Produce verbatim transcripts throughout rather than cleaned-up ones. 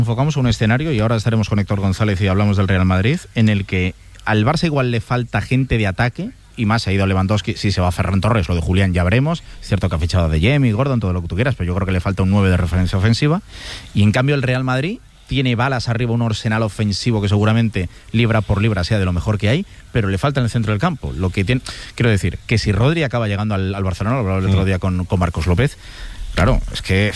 Enfocamos un escenario, y ahora estaremos con Héctor González y hablamos del Real Madrid, en el que al Barça igual le falta gente de ataque, y más se ha ido Lewandowski, si se va a Ferran Torres, lo de Julián ya veremos, es cierto que ha fichado de Jemi, Gordon, todo lo que tú quieras, pero yo creo que le falta un nueve de referencia ofensiva, y en cambio el Real Madrid tiene balas arriba, un arsenal ofensivo que seguramente libra por libra sea de lo mejor que hay, pero le falta en el centro del campo. Lo que tiene, quiero decir, que si Rodri acaba llegando al, al Barcelona, lo hablaba el otro día con, con Marcos López, claro, es que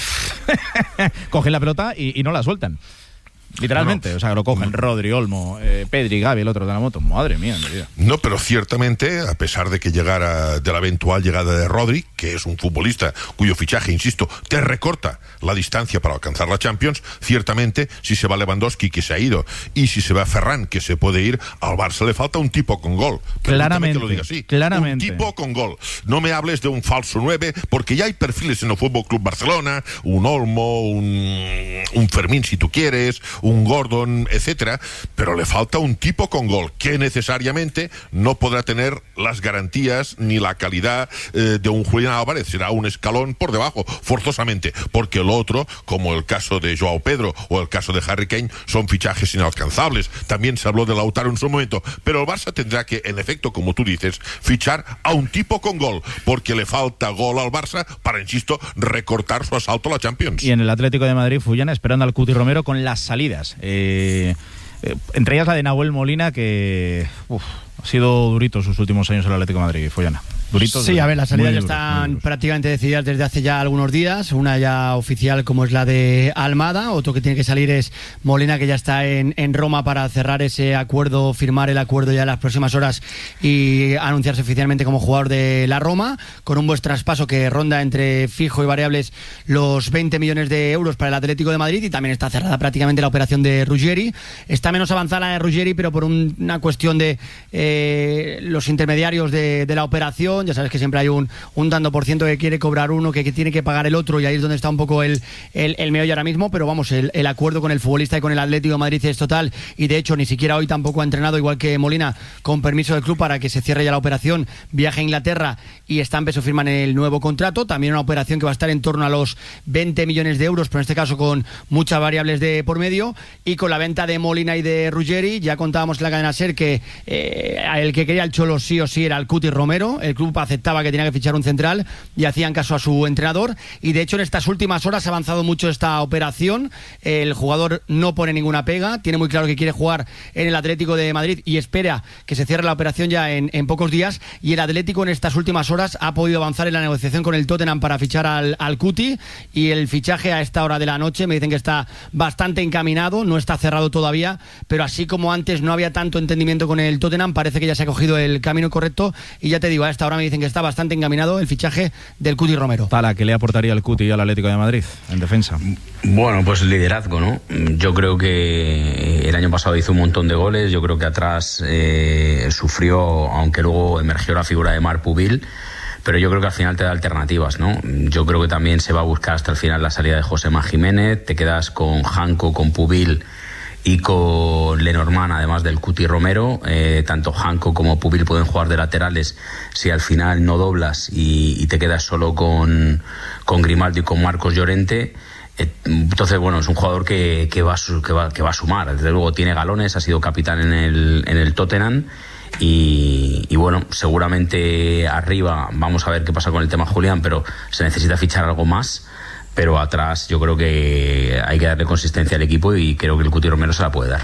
cogen la pelota y, y no la sueltan. Literalmente, no, o sea, lo cogen Rodri, Olmo, eh, Pedri, Gavi, el otro de la moto. Madre mía, mi vida. No, pero ciertamente, a pesar de que llegara de la eventual llegada de Rodri, que es un futbolista cuyo fichaje, insisto, te recorta la distancia para alcanzar la Champions, ciertamente, si se va Lewandowski, que se ha ido, y si se va Ferran, que se puede ir, al Barça le falta un tipo con gol. Claramente, lo diga así. claramente. Un tipo con gol. No me hables de un falso nueve, porque ya hay perfiles en el Fútbol Club Barcelona, un Olmo, un, un Fermín, si tú quieres, un Gordon, etcétera, pero le falta un tipo con gol que necesariamente no podrá tener las garantías ni la calidad eh, de un Julián Álvarez, será un escalón por debajo, forzosamente, porque el otro, como el caso de Joao Pedro o el caso de Harry Kane, son fichajes inalcanzables. También se habló de Lautaro en su momento, pero el Barça tendrá que, en efecto, como tú dices, fichar a un tipo con gol, porque le falta gol al Barça para, insisto, recortar su asalto a la Champions. Y en el Atlético de Madrid, Fullana esperando al Cuti Romero con las salidas. Eh, eh, entre ellas la de Nahuel Molina, que uf, ha sido durito sus últimos años en el Atlético de Madrid, Follana. Duritos, sí, a ver, las salidas ya duros, están prácticamente decididas desde hace ya algunos días. Una ya oficial, como es la de Almada. Otro que tiene que salir es Molina, que ya está en, en Roma para cerrar ese acuerdo, firmar el acuerdo ya en las próximas horas y anunciarse oficialmente como jugador de la Roma, con un buen traspaso que ronda entre fijo y variables los veinte millones de euros para el Atlético de Madrid. Y también está cerrada prácticamente la operación de Ruggeri. Está menos avanzada la de Ruggeri, pero por un, una cuestión de eh, los intermediarios de, de la operación. Ya sabes que siempre hay un, un tanto por ciento que quiere cobrar uno, que, que tiene que pagar el otro, y ahí es donde está un poco el, el, el meollo ahora mismo. Pero vamos, el, el acuerdo con el futbolista y con el Atlético de Madrid es total, y de hecho ni siquiera hoy tampoco ha entrenado, igual que Molina, con permiso del club para que se cierre ya la operación. Viaja a Inglaterra y está en peso firman el nuevo contrato. También una operación que va a estar en torno a los veinte millones de euros, pero en este caso con muchas variables de por medio. Y con la venta de Molina y de Ruggeri, ya contábamos en la cadena SER que eh, el que quería el Cholo sí o sí era el Cuti Romero. El club aceptaba que tenía que fichar un central y hacían caso a su entrenador, y de hecho en estas últimas horas ha avanzado mucho esta operación. El jugador no pone ninguna pega, tiene muy claro que quiere jugar en el Atlético de Madrid y espera que se cierre la operación ya en, en pocos días. Y el Atlético en estas últimas horas ha podido avanzar en la negociación con el Tottenham para fichar al, al Cuti, y el fichaje a esta hora de la noche me dicen que está bastante encaminado, no está cerrado todavía, pero así como antes no había tanto entendimiento con el Tottenham, parece que ya se ha cogido el camino correcto. Y ya te digo, a esta hora me dicen que está bastante encaminado el fichaje del Cuti Romero. Para, ¿qué le aportaría el Cuti al Atlético de Madrid en defensa? Bueno, pues liderazgo, ¿no? Yo creo que el año pasado hizo un montón de goles. Yo creo que atrás eh, sufrió, aunque luego emergió la figura de Marc Pubil, pero yo creo que al final te da alternativas, ¿no? Yo creo que también se va a buscar hasta el final la salida de Josema Jiménez. Te quedas con Janko, con Pubil y con Lenormand, además del Cuti Romero. Eh, tanto Janko como Pubil pueden jugar de laterales si al final no doblas y, y te quedas solo con, con Grimaldo y con Marcos Llorente. Eh, entonces, bueno, es un jugador que, que, va, que, va, que va a sumar. Desde luego tiene galones, ha sido capitán en el, en el Tottenham. Y, y bueno, seguramente arriba vamos a ver qué pasa con el tema Julián, pero se necesita fichar algo más. Pero atrás yo creo que hay que darle consistencia al equipo y creo que el Cuti Romero se la puede dar.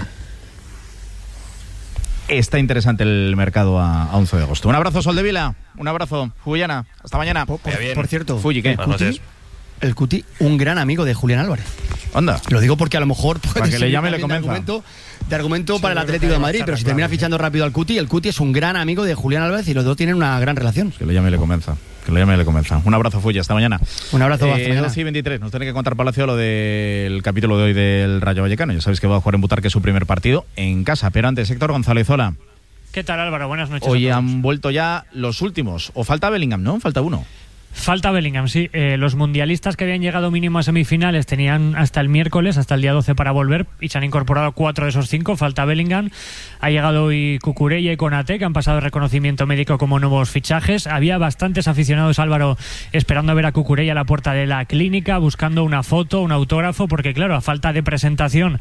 Está interesante el mercado a, a once de agosto. Un abrazo, Soldevila. Un abrazo, Fullana. Hasta mañana. Por, por, por cierto, Fulli, ¿qué? El Cuti, el Cuti, un gran amigo de Julián Álvarez. Anda. Lo digo porque a lo mejor puede para que le llame y le de convenza. argumento, de argumento para el Atlético de Madrid, pero si termina fichando rápido al Cuti, el Cuti es un gran amigo de Julián Álvarez y los dos tienen una gran relación. Que le llame y le convenza. Que le llame y le convenza. Un abrazo, Fulla. Hasta mañana. Un abrazo. Eh, hasta mañana. doce y veintitrés. Nos tiene que contar Palacio lo del capítulo de hoy del Rayo Vallecano. Ya sabéis que va a jugar en Butarque su primer partido en casa. Pero antes, Héctor González, hola. ¿Qué tal, Álvaro? Buenas noches. Hoy han vuelto ya los últimos. O falta Bellingham, ¿no? Falta uno. Falta Bellingham, sí. Eh, los mundialistas que habían llegado mínimo a semifinales tenían hasta el miércoles, hasta el día doce para volver, y se han incorporado cuatro de esos cinco. Falta Bellingham. Ha llegado hoy Cucurella y Konaté, que han pasado el reconocimiento médico como nuevos fichajes. Había bastantes aficionados, Álvaro, esperando a ver a Cucurella a la puerta de la clínica, buscando una foto, un autógrafo, porque claro, a falta de presentación